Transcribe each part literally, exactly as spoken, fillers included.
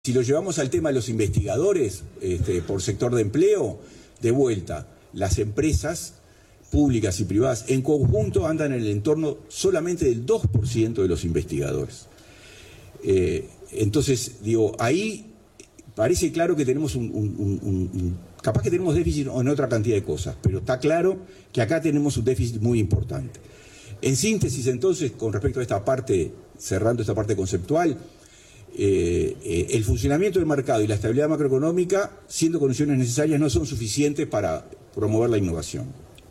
Si lo llevamos al tema de los investigadores, este, por sector de empleo, de vuelta, las empresas públicas y privadas en conjunto andan en el entorno solamente del dos por ciento de los investigadores. Eh, entonces, digo, ahí parece claro que tenemos un, un, un, un... capaz que tenemos déficit en otra cantidad de cosas, pero está claro que acá tenemos un déficit muy importante. En síntesis, entonces, con respecto a esta parte, cerrando esta parte conceptual, Eh, eh, el funcionamiento del mercado y la estabilidad macroeconómica, siendo condiciones necesarias, no son suficientes para promover la innovación.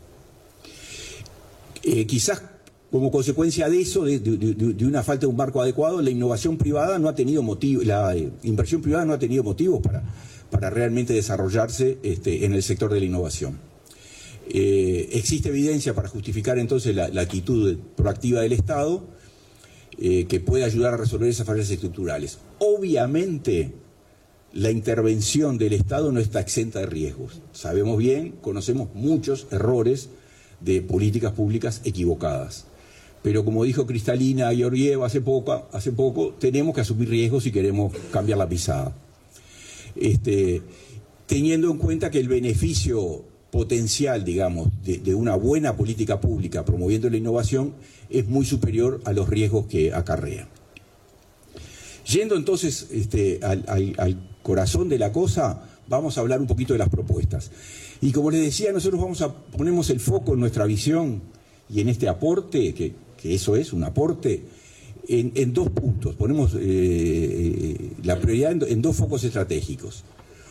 Eh, quizás como consecuencia de eso, de, de, de, de una falta de un marco adecuado, la innovación privada no ha tenido motivo, la eh, inversión privada no ha tenido motivos para, para realmente desarrollarse este, en el sector de la innovación. Eh, existe evidencia para justificar entonces la, la actitud proactiva del Estado, Eh, que puede ayudar a resolver esas fallas estructurales. Obviamente, la intervención del Estado no está exenta de riesgos. Sabemos bien, conocemos muchos errores de políticas públicas equivocadas. Pero como dijo Cristalina Georgieva hace poco, hace poco, tenemos que asumir riesgos si queremos cambiar la pisada. Este, teniendo en cuenta que el beneficio potencial, digamos, de, de una buena política pública promoviendo la innovación es muy superior a los riesgos que acarrea. Yendo entonces este, al, al, al corazón de la cosa, vamos a hablar un poquito de las propuestas. Y como les decía, nosotros vamos a ponemos el foco en nuestra visión y en este aporte, que, que eso es un aporte, en, en dos puntos. Ponemos eh, la prioridad en, en dos focos estratégicos.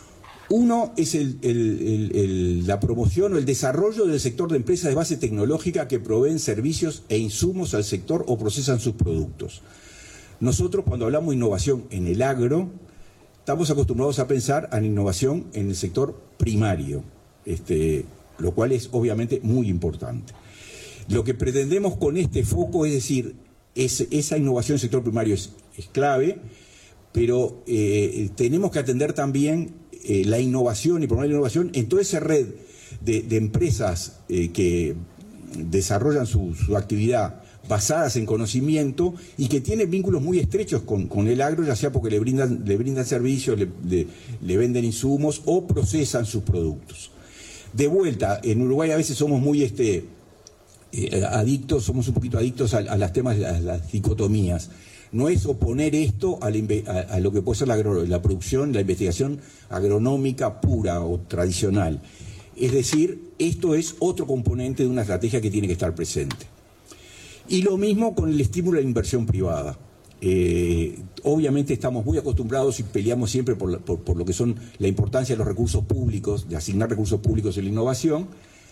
Uno es el, el, el, el, la promoción o el desarrollo del sector de empresas de base tecnológica que proveen servicios e insumos al sector o procesan sus productos. Nosotros, cuando hablamos de innovación en el agro, estamos acostumbrados a pensar en innovación en el sector primario, este, lo cual es obviamente muy importante. Lo que pretendemos con este foco es decir, es, esa innovación en el sector primario es, es clave, pero eh, tenemos que atender también Eh, la innovación y promover la innovación en toda esa red de, de empresas eh, que desarrollan su, su actividad basadas en conocimiento y que tienen vínculos muy estrechos con, con el agro, ya sea porque le brindan, le brindan servicios, le, le, le venden insumos o procesan sus productos. De vuelta, en Uruguay a veces somos muy este, eh, adictos, somos un poquito adictos a, a las temas, a las dicotomías. No es oponer esto a, la, a, a lo que puede ser la, la producción, la investigación agronómica pura o tradicional. Es decir, esto es otro componente de una estrategia que tiene que estar presente. Y lo mismo con el estímulo a la inversión privada. Eh, obviamente estamos muy acostumbrados y peleamos siempre por, la, por, por lo que son la importancia de los recursos públicos, de asignar recursos públicos en la innovación.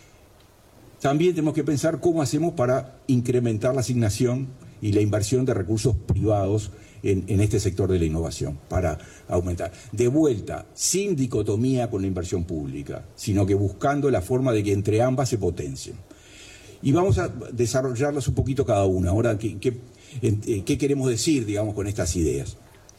También tenemos que pensar cómo hacemos para incrementar la asignación y la inversión de recursos privados en, en este sector de la innovación, para aumentar. De vuelta, sin dicotomía con la inversión pública, sino que buscando la forma de que entre ambas se potencien. Y vamos a desarrollarlas un poquito cada una. Ahora, ¿qué, qué, qué queremos decir, digamos, con estas ideas?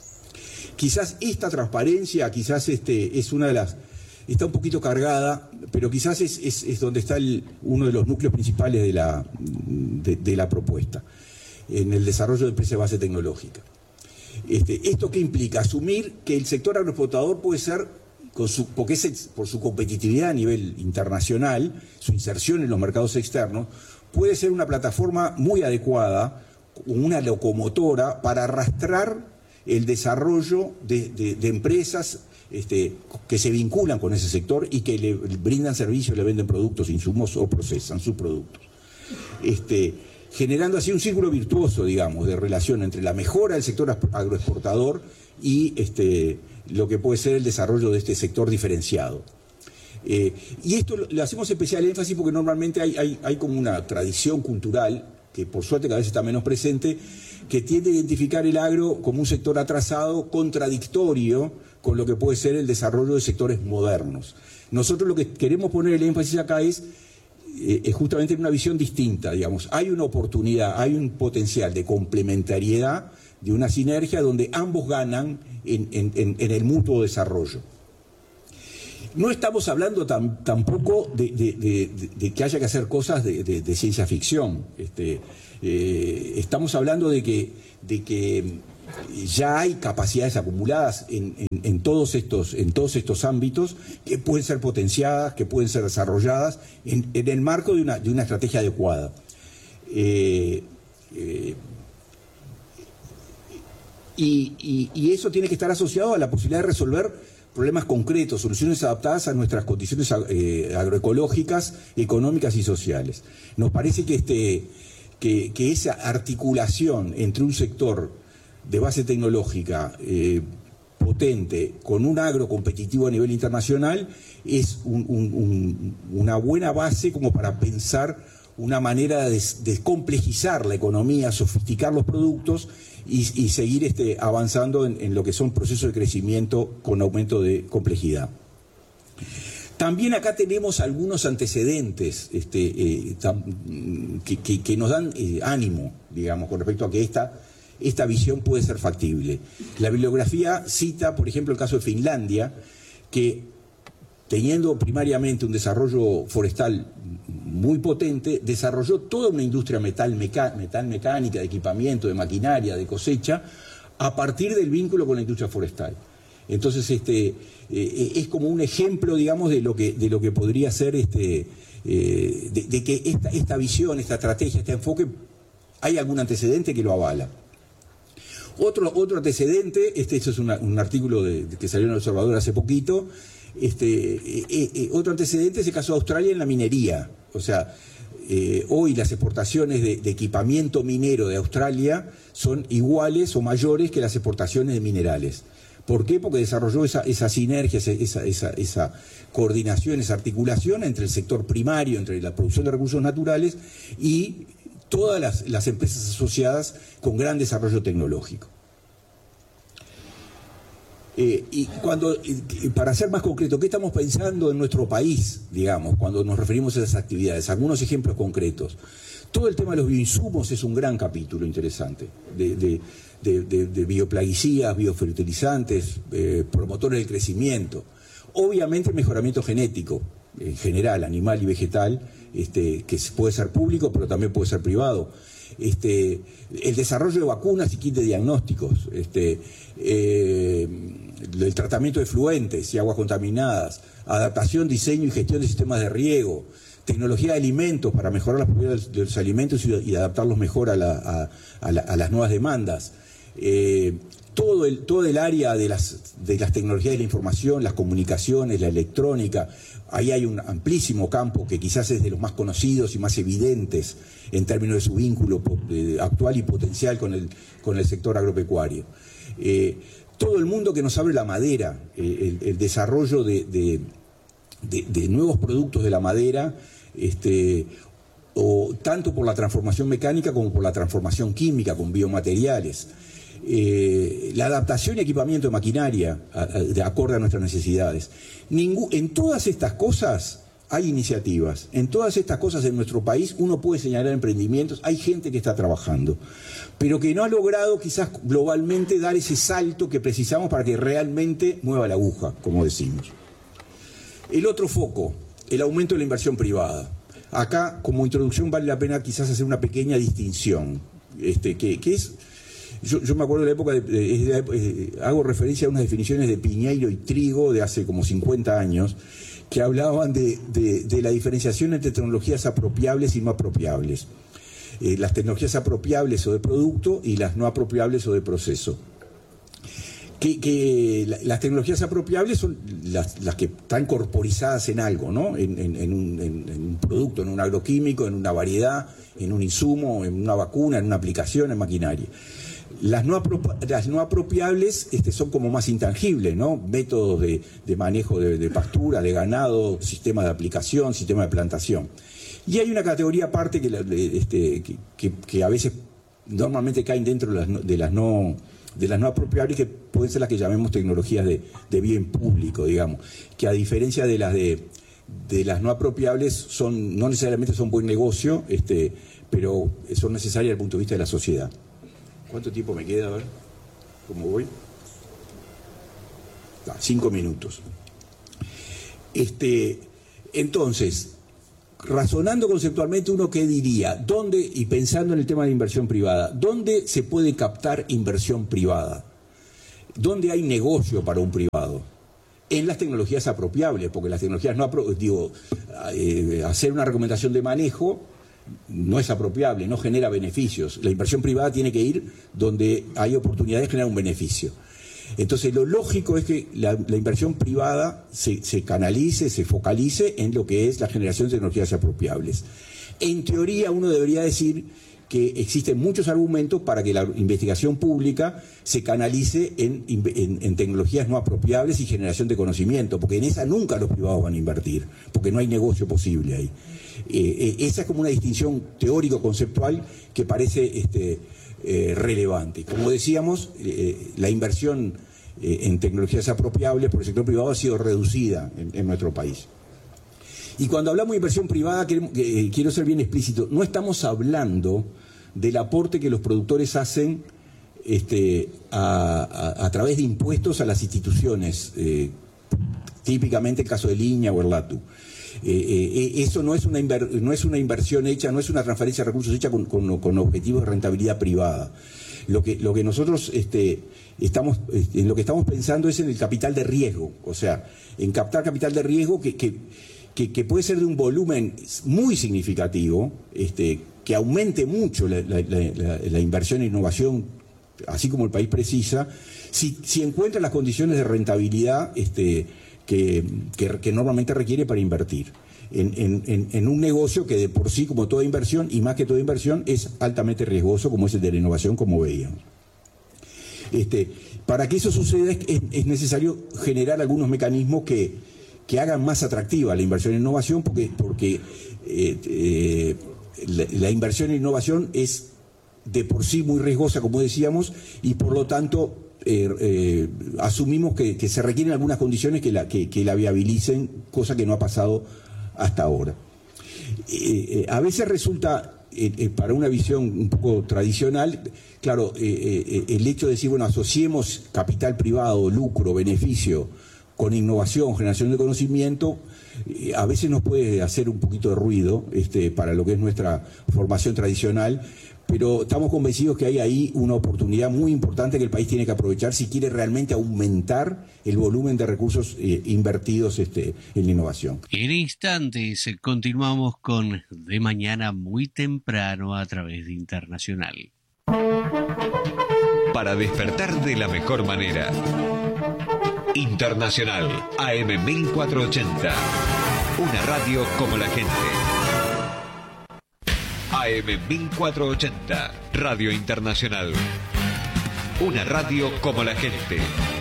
Quizás esta transparencia, quizás este, es una de las... está un poquito cargada, pero quizás es, es, es donde está el, uno de los núcleos principales de la, de, de la propuesta, en el desarrollo de empresas de base tecnológica. Este, ¿Esto qué implica? Asumir que el sector agroexportador puede ser, con su, porque es por su competitividad a nivel internacional, su inserción en los mercados externos, puede ser una plataforma muy adecuada, una locomotora para arrastrar el desarrollo de, de, de empresas este, que se vinculan con ese sector y que le brindan servicios, le venden productos, insumos o procesan sus productos. Este, generando así un círculo virtuoso, digamos, de relación entre la mejora del sector agroexportador y este, lo que puede ser el desarrollo de este sector diferenciado. Eh, y esto lo, le hacemos especial énfasis porque normalmente hay, hay, hay como una tradición cultural, que por suerte cada vez está menos presente, que tiende a identificar el agro como un sector atrasado, contradictorio con lo que puede ser el desarrollo de sectores modernos. Nosotros lo que queremos poner el énfasis acá es es justamente una visión distinta, digamos. Hay una oportunidad, hay un potencial de complementariedad, de una sinergia donde ambos ganan en, en, en el mutuo desarrollo. No estamos hablando tam, tampoco de, de, de, de que haya que hacer cosas de, de, de ciencia ficción. Este, eh, estamos hablando de que, de que ya hay capacidades acumuladas en, en, en, todos estos, en todos estos ámbitos que pueden ser potenciadas, que pueden ser desarrolladas en, en el marco de una, de una estrategia adecuada. Eh, eh, y, y, y eso tiene que estar asociado a la posibilidad de resolver problemas concretos, soluciones adaptadas a nuestras condiciones eh, agroecológicas, económicas y sociales. Nos parece que, este, que, que esa articulación entre un sector de base tecnológica eh, potente con un agro competitivo a nivel internacional es un, un, un, una buena base como para pensar una manera de descomplejizar la economía, sofisticar los productos y, y seguir este, avanzando en, en lo que son procesos de crecimiento con aumento de complejidad. También acá tenemos algunos antecedentes este, eh, tam, que, que, que nos dan eh, ánimo, digamos, con respecto a que esta, esta visión puede ser factible. La bibliografía cita, por ejemplo, el caso de Finlandia, que teniendo primariamente un desarrollo forestal muy potente, desarrolló toda una industria metal, meca, metal mecánica, de equipamiento, de maquinaria, de cosecha, a partir del vínculo con la industria forestal. Entonces, este, eh, es como un ejemplo, digamos, de lo que, de lo que podría ser, este, eh, de, de que esta, esta visión, esta estrategia, este enfoque, hay algún antecedente que lo avala. Otro, otro antecedente, este, este es una, un artículo de, de que salió en el Observador hace poquito. Este, eh, eh, otro antecedente es el caso de Australia en la minería. O sea, eh, hoy las exportaciones de, de equipamiento minero de Australia son iguales o mayores que las exportaciones de minerales. ¿Por qué? Porque desarrolló esa, esa sinergia, esa, esa, esa coordinación, esa articulación entre el sector primario, entre la producción de recursos naturales y todas las, las empresas asociadas con gran desarrollo tecnológico. Eh, y cuando, eh, para ser más concreto, ¿qué estamos pensando en nuestro país, digamos, cuando nos referimos a esas actividades? Algunos ejemplos concretos. Todo el tema de los bioinsumos es un gran capítulo interesante, de, de, de, de, de bioplaguicidas, biofertilizantes, eh, promotores del crecimiento. Obviamente el mejoramiento genético, en general, animal y vegetal, este, que puede ser público, pero también puede ser privado. Este, el desarrollo de vacunas y kits de diagnósticos, este, eh, el tratamiento de efluentes y aguas contaminadas, adaptación, diseño y gestión de sistemas de riego, tecnología de alimentos para mejorar las propiedades de los alimentos y, y adaptarlos mejor a, la, a, a, la, a las nuevas demandas. Eh, todo, el, todo el área de las, de las tecnologías de la información, las comunicaciones, la electrónica, ahí hay un amplísimo campo que quizás es de los más conocidos y más evidentes en términos de su vínculo eh, actual y potencial con el, con el sector agropecuario. Eh, todo el mundo que nos abre la madera, eh, el, el desarrollo de, de, de, de nuevos productos de la madera, este, o tanto por la transformación mecánica como por la transformación química con biomateriales. Eh, la adaptación y equipamiento de maquinaria a, a, de acorde a nuestras necesidades. Ningú, en todas estas cosas hay iniciativas, en todas estas cosas en nuestro país uno puede señalar emprendimientos, hay gente que está trabajando, pero que no ha logrado quizás globalmente dar ese salto que precisamos para que realmente mueva la aguja, como decimos. El otro foco, el aumento de la inversión privada. Acá, como introducción, vale la pena quizás hacer una pequeña distinción, este, que, que es... Yo, yo me acuerdo de la época, de, de, de, de, hago referencia a unas definiciones de Piñeiro y Trigo de hace como cincuenta años, que hablaban de, de, de la diferenciación entre tecnologías apropiables y no apropiables. Eh, las tecnologías apropiables o de producto y las no apropiables o de proceso. Que, que la, las tecnologías apropiables son las, las que están corporizadas en algo, ¿no? En, en, en, un, en, en un producto, en un agroquímico, en una variedad, en un insumo, en una vacuna, en una aplicación, en maquinaria. Las no, las no apropiables este, son como más intangibles, ¿no? Métodos de, de manejo de, de pastura, de ganado, sistemas de aplicación, sistemas de plantación. Y hay una categoría aparte que, este, que, que, que a veces normalmente caen dentro de las, de las no... de las no apropiables, que pueden ser las que llamemos tecnologías de, de bien público, digamos, que a diferencia de las de, de las no apropiables son, no necesariamente son buen negocio, este, pero son necesarias desde el punto de vista de la sociedad. ¿Cuánto tiempo me queda? A ver, ¿cómo voy? Ah, cinco minutos. Este, entonces, razonando conceptualmente, uno qué diría, ¿dónde, y pensando en el tema de inversión privada, ¿dónde se puede captar inversión privada? ¿Dónde hay negocio para un privado? En las tecnologías apropiables, porque las tecnologías no apro digo, eh, hacer una recomendación de manejo no es apropiable, no genera beneficios. La inversión privada tiene que ir donde hay oportunidades de generar un beneficio. Entonces, lo lógico es que la, la inversión privada se, se canalice, se focalice en lo que es la generación de tecnologías apropiables. En teoría, uno debería decir que existen muchos argumentos para que la investigación pública se canalice en, en, en tecnologías no apropiables y generación de conocimiento, porque en esa nunca los privados van a invertir, porque no hay negocio posible ahí. Eh, eh, esa es como una distinción teórico-conceptual que parece este, eh, relevante. Como decíamos, eh, la inversión eh, en tecnologías apropiables por el sector privado ha sido reducida en, en nuestro país. Y cuando hablamos de inversión privada, quiero, eh, quiero ser bien explícito, no estamos hablando del aporte que los productores hacen este, a, a, a través de impuestos a las instituciones, eh, típicamente el caso de Línea o Erlatu. Eh, eh, eso no es, una inver, no es una inversión hecha, no es una transferencia de recursos hecha con, con, con objetivos de rentabilidad privada. Lo que, lo que nosotros este, estamos, en lo que estamos pensando es en el capital de riesgo, o sea, en captar capital de riesgo que... que Que, que puede ser de un volumen muy significativo, este, que aumente mucho la, la, la, la inversión e innovación, así como el país precisa, si, si encuentra las condiciones de rentabilidad este, que, que, que normalmente requiere para invertir en, en, en un negocio que de por sí, como toda inversión, y más que toda inversión, es altamente riesgoso, como es el de la innovación, como veíamos. Este, para que eso suceda es, es necesario generar algunos mecanismos que que hagan más atractiva la inversión en innovación, porque, porque eh, eh, la, la inversión en innovación es de por sí muy riesgosa, como decíamos, y por lo tanto eh, eh, asumimos que, que se requieren algunas condiciones que la, que, que la viabilicen, cosa que no ha pasado hasta ahora. Eh, eh, a veces resulta, eh, eh, para una visión un poco tradicional, claro, eh, eh, el hecho de decir, bueno, asociemos capital privado, lucro, beneficio, con innovación, generación de conocimiento, eh, a veces nos puede hacer un poquito de ruido este, para lo que es nuestra formación tradicional, pero estamos convencidos que hay ahí una oportunidad muy importante que el país tiene que aprovechar si quiere realmente aumentar el volumen de recursos eh, invertidos este, en la innovación. En instantes continuamos con De Mañana Muy Temprano a través de Internacional. Para despertar de la mejor manera. Internacional A M mil cuatrocientos ochenta. Una radio como la gente. A M mil cuatrocientos ochenta. Radio Internacional. Una radio como la gente.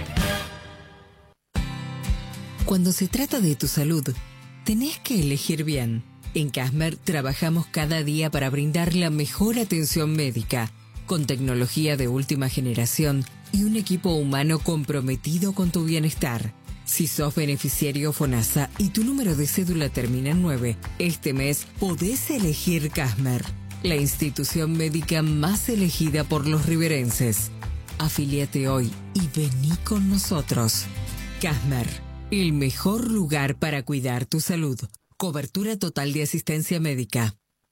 Cuando se trata de tu salud, tenés que elegir bien. En Casmer trabajamos cada día para brindar la mejor atención médica, con tecnología de última generación y un equipo humano comprometido con tu bienestar. Si sos beneficiario FONASA y tu número de cédula termina en nueve, este mes podés elegir Casmer, la institución médica más elegida por los riverenses. Afíliate hoy y vení con nosotros. Casmer, el mejor lugar para cuidar tu salud. Cobertura total de asistencia médica.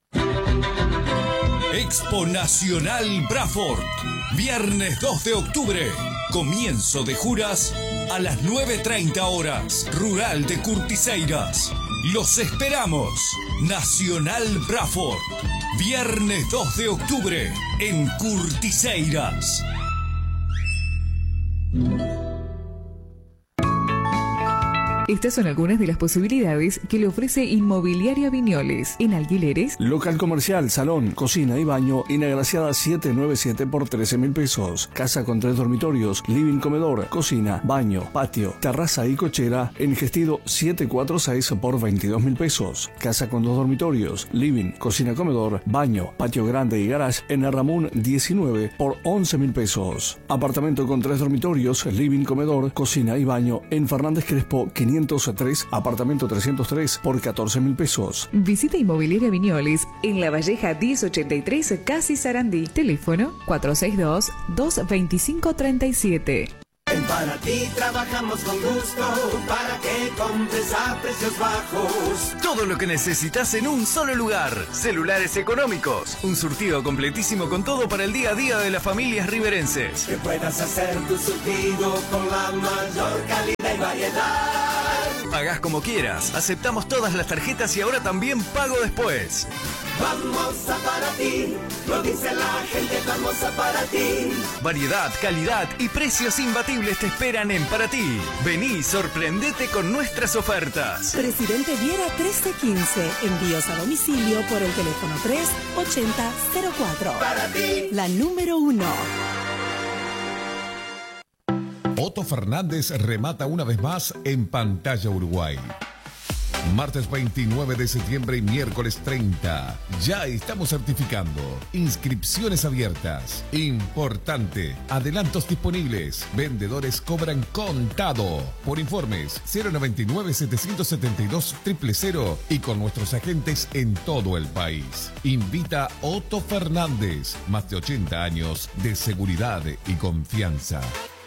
Expo Nacional Braford, viernes dos de octubre, comienzo de juras a las nueve treinta horas, Rural de Curtiseiras. Los esperamos, Nacional Braford, viernes dos de octubre en Curtiseiras. Estas son algunas de las posibilidades que le ofrece Inmobiliaria Viñoles. En alquileres, local comercial, salón, cocina y baño en Agraciada setecientos noventa y siete por trece mil pesos. Casa con tres dormitorios, living, comedor, cocina, baño, patio, terraza y cochera en Gestido setecientos cuarenta y seis por veintidós mil pesos. Casa con dos dormitorios, living, cocina, comedor, baño, patio grande y garage en Arramún diecinueve por once mil pesos. Apartamento con tres dormitorios, living, comedor, cocina y baño en Fernández Crespo quinientos tres, apartamento trescientos tres por catorce mil pesos. Visita Inmobiliaria Viñoles en La Valleja diez ochenta y tres, Casi Sarandí. Teléfono cuatro seis dos, dos dos cinco, tres siete. En Paraty trabajamos con gusto para que compres a precios bajos. Todo lo que necesitas en un solo lugar. Celulares económicos. Un surtido completísimo con todo para el día a día de las familias riverenses. Que puedas hacer tu surtido con la mayor calidad y variedad. Pagás como quieras. Aceptamos todas las tarjetas y ahora también pago después. Vamos a Paraty, lo dice la gente, vamos a Paraty. Variedad, calidad y precios imbatibles te esperan en Paraty. Vení y sorprendete con nuestras ofertas. Presidente Viera trece quince. Envíos a domicilio por el teléfono tres ochenta cero cuatro. Paraty. La número uno. Otto Fernández remata una vez más en Pantalla Uruguay. Martes veintinueve de septiembre y miércoles treinta. Ya estamos certificando. Inscripciones abiertas. Importante. Adelantos disponibles. Vendedores cobran contado. Por informes cero noventa y nueve, setecientos setenta y dos, cero cero cero y con nuestros agentes en todo el país. Invita Otto Fernández. Más de ochenta años de seguridad y confianza.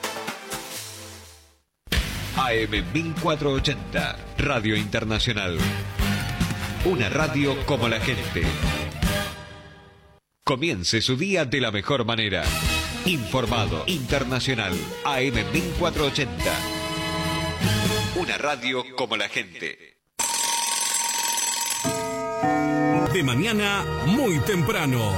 A M mil cuatrocientos ochenta, Radio Internacional. Una radio como la gente. Comience su día de la mejor manera. Informado, internacional. A M mil cuatrocientos ochenta. Una radio como la gente. De mañana, muy temprano.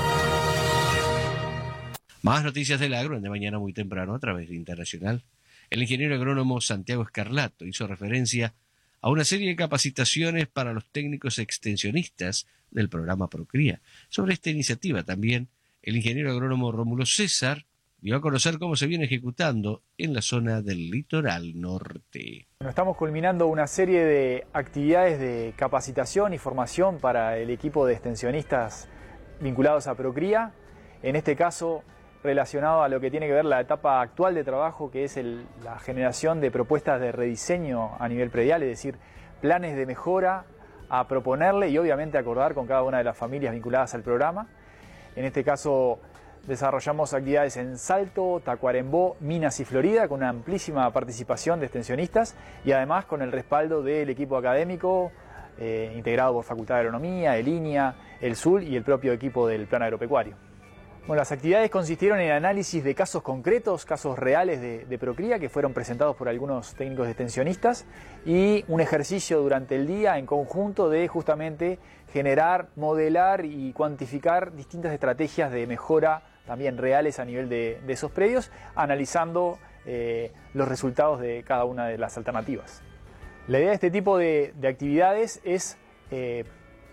Más noticias del agro en De Mañana Muy Temprano a través de Internacional. El ingeniero agrónomo Santiago Escarlato hizo referencia a una serie de capacitaciones para los técnicos extensionistas del programa Procría. Sobre esta iniciativa también, el ingeniero agrónomo Rómulo César dio a conocer cómo se viene ejecutando en la zona del litoral norte. Bueno, estamos culminando una serie de actividades de capacitación y formación para el equipo de extensionistas vinculados a Procría. En este caso, relacionado a lo que tiene que ver la etapa actual de trabajo, que es el, la generación de propuestas de rediseño a nivel predial, es decir, planes de mejora a proponerle y obviamente acordar con cada una de las familias vinculadas al programa. En este caso desarrollamos actividades en Salto, Tacuarembó, Minas y Florida con una amplísima participación de extensionistas y además con el respaldo del equipo académico eh, integrado por Facultad de Agronomía, el INIA, el S U L y el propio equipo del Plan Agropecuario. Bueno, las actividades consistieron en análisis de casos concretos, casos reales de, de Procría que fueron presentados por algunos técnicos extensionistas y un ejercicio durante el día en conjunto de justamente generar, modelar y cuantificar distintas estrategias de mejora también reales a nivel de, de esos predios, analizando eh, los resultados de cada una de las alternativas. La idea de este tipo de, de actividades es eh,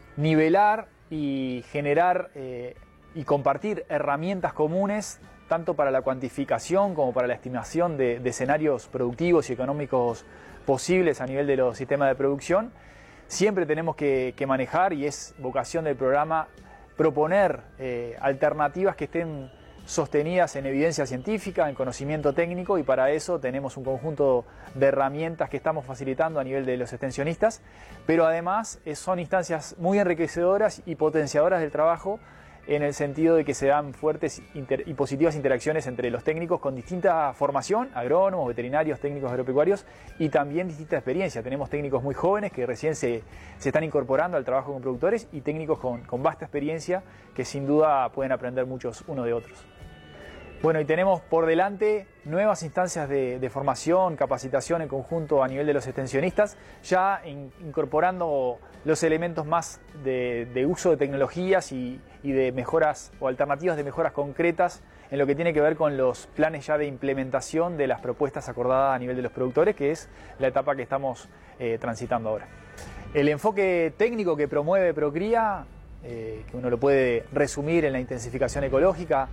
nivelar y generar eh, y compartir herramientas comunes tanto para la cuantificación como para la estimación de, de escenarios productivos y económicos posibles a nivel de los sistemas de producción. Siempre tenemos que, que manejar, y es vocación del programa, proponer eh, alternativas que estén sostenidas en evidencia científica, en conocimiento técnico, y para eso tenemos un conjunto de herramientas que estamos facilitando a nivel de los extensionistas, pero además eh, son instancias muy enriquecedoras y potenciadoras del trabajo, en el sentido de que se dan fuertes y positivas interacciones entre los técnicos con distinta formación, agrónomos, veterinarios, técnicos agropecuarios, y también distinta experiencia. Tenemos técnicos muy jóvenes que recién se, se están incorporando al trabajo con productores y técnicos con, con vasta experiencia que sin duda pueden aprender muchos unos de otros. Bueno, y tenemos por delante nuevas instancias de, de formación, capacitación en conjunto a nivel de los extensionistas, ya in, incorporando los elementos más de, de uso de tecnologías y, y de mejoras o alternativas de mejoras concretas en lo que tiene que ver con los planes ya de implementación de las propuestas acordadas a nivel de los productores, que es la etapa que estamos eh, transitando ahora. El enfoque técnico que promueve Procría, eh, que uno lo puede resumir en la intensificación ecológica,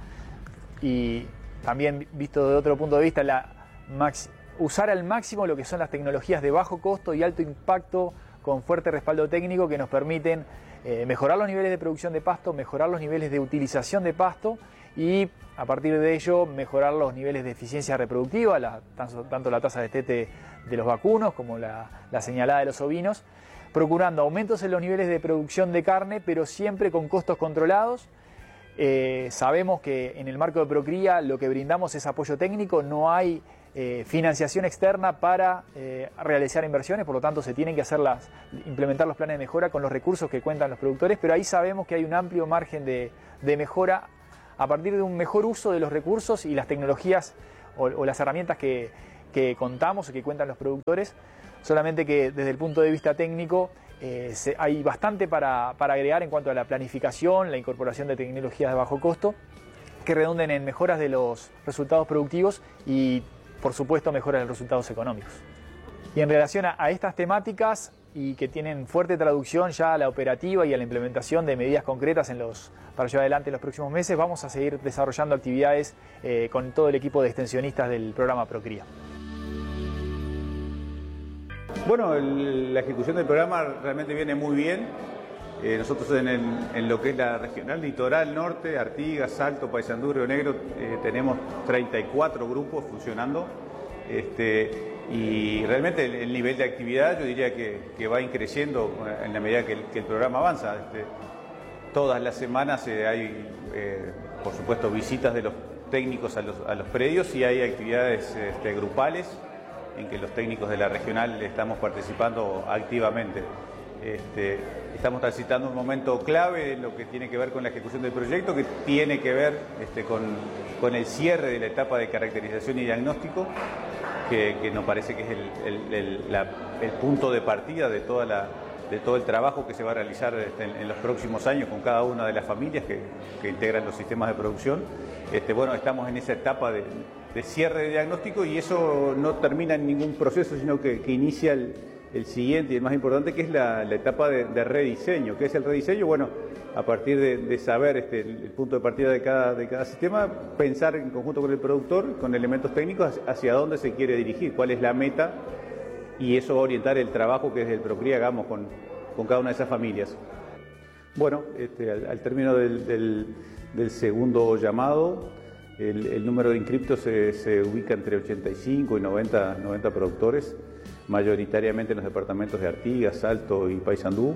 y también visto de otro punto de vista, la max, usar al máximo lo que son las tecnologías de bajo costo y alto impacto con fuerte respaldo técnico que nos permiten eh, mejorar los niveles de producción de pasto, mejorar los niveles de utilización de pasto y a partir de ello mejorar los niveles de eficiencia reproductiva, la, tanto, tanto la tasa de destete de los vacunos como la, la señalada de los ovinos, procurando aumentos en los niveles de producción de carne, pero siempre con costos controlados. Eh, sabemos que en el marco de Procría lo que brindamos es apoyo técnico, no hay eh, financiación externa para eh, realizar inversiones, por lo tanto se tienen que hacer las, implementar los planes de mejora con los recursos que cuentan los productores, pero ahí sabemos que hay un amplio margen de, de mejora a partir de un mejor uso de los recursos y las tecnologías o, o las herramientas que, que contamos o que cuentan los productores, solamente que desde el punto de vista técnico eh, se, hay bastante para, para agregar en cuanto a la planificación, la incorporación de tecnologías de bajo costo, que redunden en mejoras de los resultados productivos y, por supuesto, mejoras de los resultados económicos. Y en relación a, a estas temáticas y que tienen fuerte traducción ya a la operativa y a la implementación de medidas concretas en los, para llevar adelante en los próximos meses, vamos a seguir desarrollando actividades eh, con todo el equipo de extensionistas del programa Procría. Bueno, el, la ejecución del programa realmente viene muy bien. Eh, nosotros en, el, en lo que es la regional litoral norte, Artigas, Salto, Paysandú, Río Negro, eh, tenemos treinta y cuatro grupos funcionando. Este, y realmente el, el nivel de actividad yo diría que, que va increciendo en la medida que el, que el programa avanza. Este, todas las semanas eh, hay, eh, por supuesto, visitas de los técnicos a los, a los predios y hay actividades este, grupales en que los técnicos de la regional estamos participando activamente. Este, estamos transitando un momento clave en lo que tiene que ver con la ejecución del proyecto, que tiene que ver este, con, con el cierre de la etapa de caracterización y diagnóstico, que, que nos parece que es el, el, el, la, el punto de partida de, toda la, de todo el trabajo que se va a realizar este, en, en los próximos años con cada una de las familias que, que integran los sistemas de producción. Este, bueno, estamos en esa etapa de, de cierre de diagnóstico y eso no termina en ningún proceso, sino que, que inicia el el siguiente y el más importante, que es la, la etapa de, de rediseño. ¿Qué es el rediseño? Bueno, a partir de, de saber este, el, el punto de partida de cada, de cada sistema, pensar en conjunto con el productor, con elementos técnicos, hacia dónde se quiere dirigir, cuál es la meta, y eso va a orientar el trabajo que desde el Procría hagamos con, con cada una de esas familias. Bueno, este, al, al término del, del, del segundo llamado, el, el número de inscriptos se, se ubica entre ochenta y cinco y noventa, noventa productores, mayoritariamente en los departamentos de Artigas, Salto y Paysandú.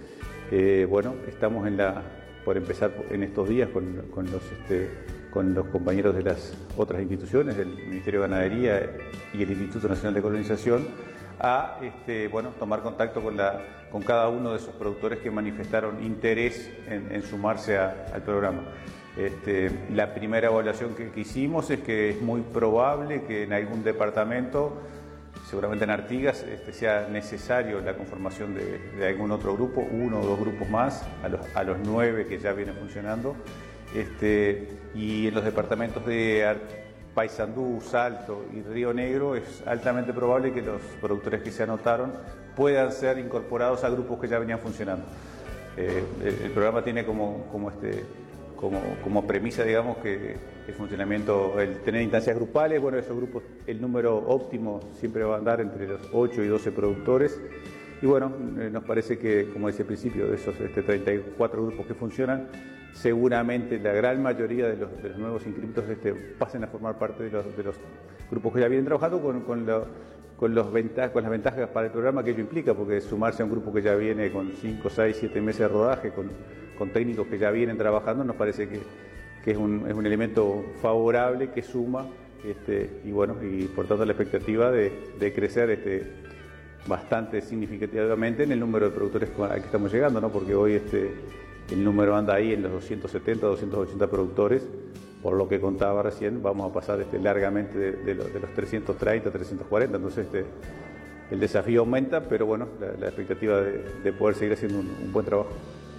Eh, bueno, estamos en la, por empezar en estos días con, con, los, este, con los compañeros de las otras instituciones, del Ministerio de Ganadería y el Instituto Nacional de Colonización, a este, bueno, tomar contacto con, la, con cada uno de esos productores que manifestaron interés en, en sumarse a, al programa. Este, la primera evaluación que, que hicimos es que es muy probable que en algún departamento, seguramente en Artigas, este, sea necesario la conformación de, de algún otro grupo, uno o dos grupos más, a los, a los nueve que ya vienen funcionando. Este, y en los departamentos de Paysandú, Salto y Río Negro es altamente probable que los productores que se anotaron puedan ser incorporados a grupos que ya venían funcionando. Eh, el, el programa tiene como, como, este, como, como premisa, digamos, que el funcionamiento, el tener instancias grupales, bueno, esos grupos, el número óptimo siempre va a andar entre los ocho y doce productores. Y bueno, eh, nos parece que, como decía al principio, de esos este, treinta y cuatro grupos que funcionan, seguramente la gran mayoría de los, de los nuevos inscriptos este, pasen a formar parte de los, de los grupos que ya vienen trabajando con, con, lo, con, los ventajas, con las ventajas para el programa que ello implica, porque sumarse a un grupo que ya viene con cinco, seis, siete meses de rodaje, con, con técnicos que ya vienen trabajando, nos parece que, que es, un, es un elemento favorable que suma este, y bueno, y por tanto la expectativa de, de crecer este, bastante significativamente en el número de productores al que estamos llegando, ¿no? Porque hoy este, el número anda ahí en los doscientos setenta, doscientos ochenta productores, por lo que contaba recién, vamos a pasar este, largamente de, de, los, de los trescientos treinta, trescientos cuarenta, entonces este, el desafío aumenta, pero bueno, la, la expectativa de, de poder seguir haciendo un, un buen trabajo.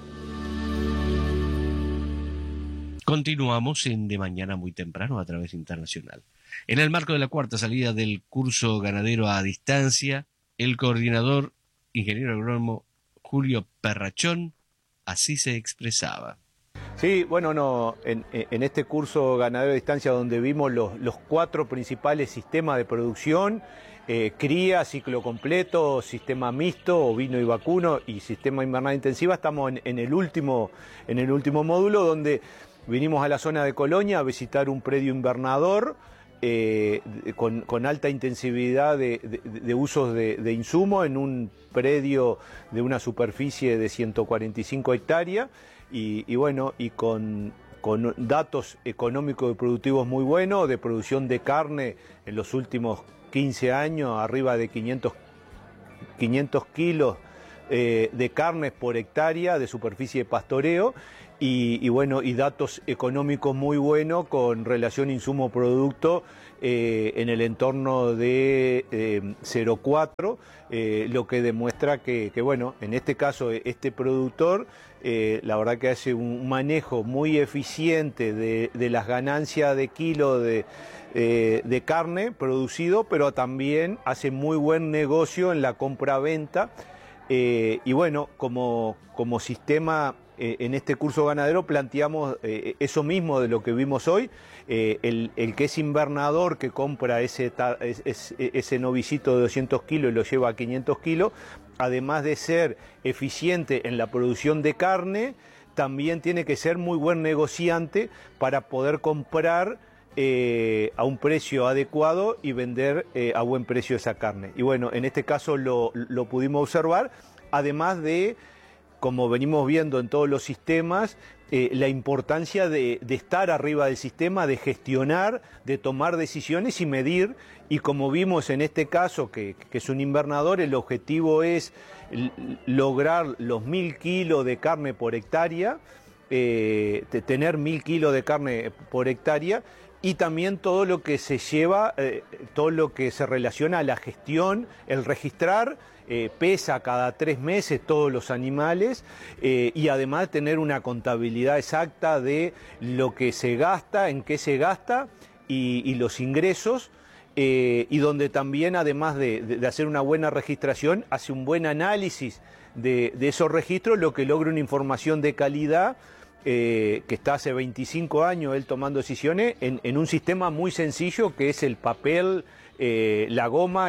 Continuamos en De Mañana Muy Temprano a través internacional. En el marco de la cuarta salida del curso ganadero a distancia, el coordinador, ingeniero agrónomo Julio Perrachón, así se expresaba. Sí, bueno, no, en, en este curso ganadero a distancia donde vimos los, los cuatro principales sistemas de producción, eh, cría, ciclo completo, sistema mixto, ovino y vacuno y sistema invernal intensiva, estamos en, en, el último, en el último módulo donde vinimos a la zona de Colonia a visitar un predio invernador eh, con, con alta intensividad de, de, de usos de, de insumo en un predio de una superficie de ciento cuarenta y cinco hectáreas y, y bueno, y con, con datos económicos y productivos muy buenos, de producción de carne en los últimos quince años, arriba de quinientos kilos eh, de carnes por hectárea de superficie de pastoreo. Y, y bueno, y datos económicos muy buenos con relación insumo-producto eh, en el entorno de eh, cero coma cuatro, eh, lo que demuestra que, que, bueno, en este caso este productor, eh, la verdad que hace un manejo muy eficiente de, de las ganancias de kilo de, eh, de carne producido, pero también hace muy buen negocio en la compra-venta. Eh, y bueno, como, como sistema... Eh, en este curso ganadero planteamos eh, eso mismo de lo que vimos hoy, eh, el, el que es invernador que compra ese, ese, ese novicito de doscientos kilos y lo lleva a quinientos kilos, además de ser eficiente en la producción de carne, también tiene que ser muy buen negociante para poder comprar eh, a un precio adecuado y vender eh, a buen precio esa carne. Y bueno, en este caso lo, lo pudimos observar, además de, como venimos viendo en todos los sistemas, eh, la importancia de, de estar arriba del sistema, de gestionar, de tomar decisiones y medir. Y como vimos en este caso, que, que es un invernador, el objetivo es lograr los mil kilos de carne por hectárea, eh, de tener mil kilos de carne por hectárea, y también todo lo que se lleva, eh, todo lo que se relaciona a la gestión, el registrar. Eh, pesa cada tres meses todos los animales eh, y además tener una contabilidad exacta de lo que se gasta, en qué se gasta y, y los ingresos, eh, y donde también, además de, de, de hacer una buena registración, hace un buen análisis de, de esos registros, lo que logra una información de calidad. Eh, que está hace veinticinco años él tomando decisiones en, en un sistema muy sencillo que es el papel, eh, la goma